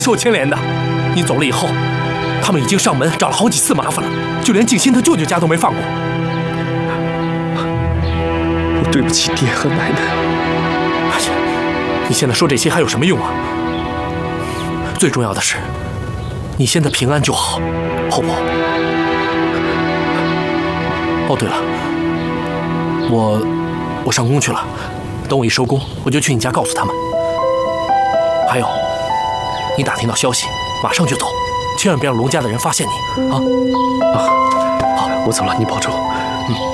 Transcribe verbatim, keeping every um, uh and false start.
是我牵连的。你走了以后，他们已经上门找了好几次麻烦了，就连静心他舅舅家都没放过。 我对不起爹和奶奶。 哎呀，你现在说这些还有什么用啊？最重要的是，你现在平安就好，好不好？哦，对了，我我上工去了，等我一收工，我就去你家告诉他们。还有，你打听到消息，马上就走，千万别让龙家的人发现你啊！ 啊，好，我走了，你保重。嗯。